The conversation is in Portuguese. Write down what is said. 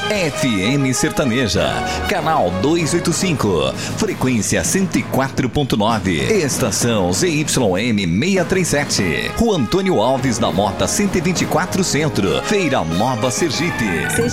FM Sertaneja, canal 285, frequência 104.9, estação ZYM 637, Rua Antônio Alves da Mota 124 Centro, Feira Nova, Sergipe.